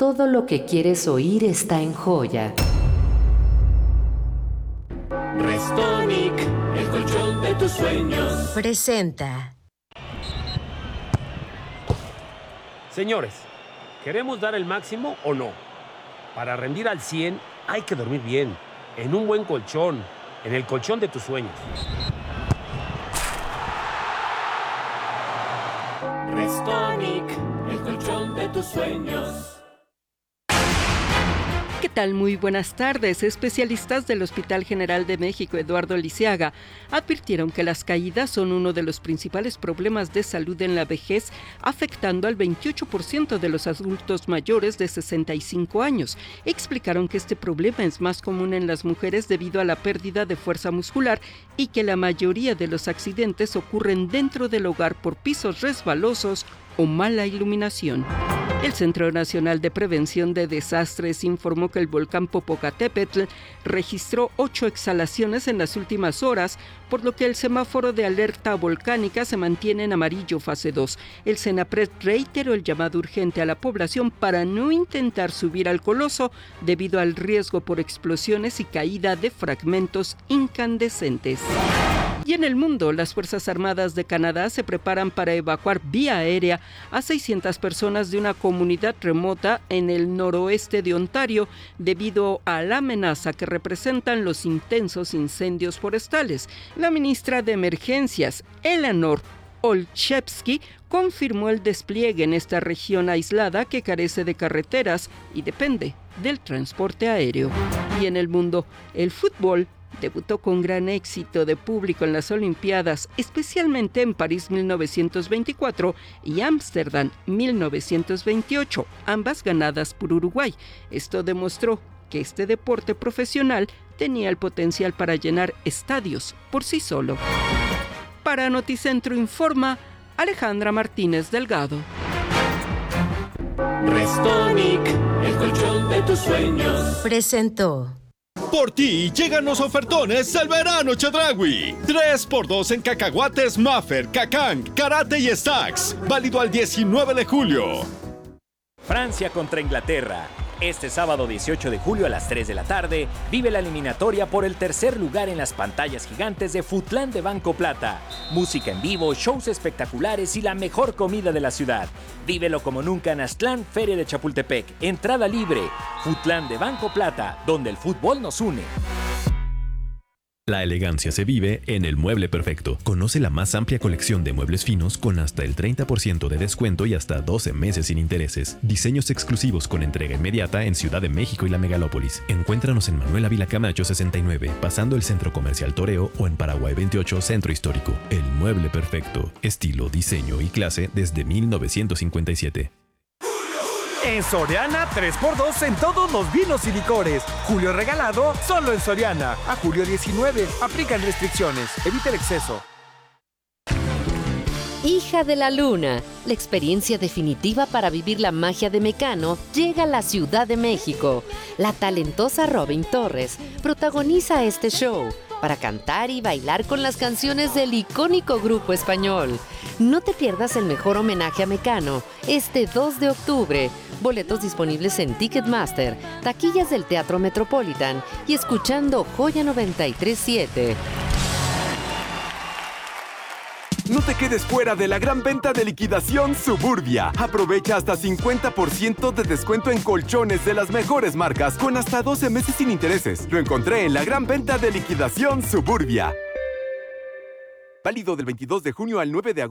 Todo lo que quieres oír está en Joya. Restonic, el colchón de tus sueños. Presenta. Señores, ¿queremos dar el máximo o no? Para rendir al 100 hay que dormir bien, en un buen colchón, en el colchón de tus sueños. Restonic, el colchón de tus sueños. ¿Qué tal? Muy buenas tardes. Especialistas del Hospital General de México, Eduardo Lisiaga, advirtieron que las caídas son uno de los principales problemas de salud en la vejez, afectando al 28% de los adultos mayores de 65 años. Explicaron que este problema es más común en las mujeres debido a la pérdida de fuerza muscular y que la mayoría de los accidentes ocurren dentro del hogar por pisos resbalosos o mala iluminación. El Centro Nacional de Prevención de Desastres informó que el volcán Popocatépetl registró 8 exhalaciones en las últimas horas, por lo que el semáforo de alerta volcánica se mantiene en amarillo fase 2. El CENAPRED reiteró el llamado urgente a la población para no intentar subir al coloso debido al riesgo por explosiones y caída de fragmentos incandescentes. Y en el mundo, las Fuerzas Armadas de Canadá se preparan para evacuar vía aérea a 600 personas de una comunidad remota en el noroeste de Ontario debido a la amenaza que representan los intensos incendios forestales. La ministra de Emergencias, Eleanor Olszewski, confirmó el despliegue en esta región aislada que carece de carreteras y depende del transporte aéreo. Y en el mundo, el fútbol debutó con gran éxito de público en las Olimpiadas, especialmente en París 1924 y Ámsterdam 1928, ambas ganadas por Uruguay. Esto demostró que este deporte profesional tenía el potencial para llenar estadios por sí solo. Para Noticentro informa Alejandra Martínez Delgado. Restonic, el colchón de tus sueños. Presentó. Por ti llegan los ofertones al verano Chedraui. 3x2 en cacahuates Maffer, Cacán, Karate y Stacks. Válido al 19 de julio. Francia contra Inglaterra. Este sábado 18 de julio a las 3 de la tarde, vive la eliminatoria por el tercer lugar en las pantallas gigantes de Futlán de Banco Plata. Música en vivo, shows espectaculares y la mejor comida de la ciudad. Vívelo como nunca en Aztlán, Feria de Chapultepec. Entrada libre. Futlán de Banco Plata, donde el fútbol nos une. La elegancia se vive en El Mueble Perfecto. Conoce la más amplia colección de muebles finos con hasta el 30% de descuento y hasta 12 meses sin intereses. Diseños exclusivos con entrega inmediata en Ciudad de México y la Megalópolis. Encuéntranos en Manuel Ávila Camacho 69, pasando el Centro Comercial Toreo, o en Paraguay 28, Centro Histórico. El Mueble Perfecto. Estilo, diseño y clase desde 1957. En Soriana, 3x2 en todos los vinos y licores. Julio regalado, solo en Soriana. A julio 19, aplican restricciones. Evita el exceso. Hija de la Luna, la experiencia definitiva para vivir la magia de Mecano llega a la Ciudad de México. La talentosa Robin Torres protagoniza este show para cantar y bailar con las canciones del icónico grupo español. No te pierdas el mejor homenaje a Mecano este 2 de octubre. Boletos disponibles en Ticketmaster, taquillas del Teatro Metropolitan y escuchando Joya 93.7. No te quedes fuera de la gran venta de liquidación Suburbia. Aprovecha hasta 50% de descuento en colchones de las mejores marcas con hasta 12 meses sin intereses. Lo encontré en la gran venta de liquidación Suburbia. Válido del 22 de junio al 9 de agosto.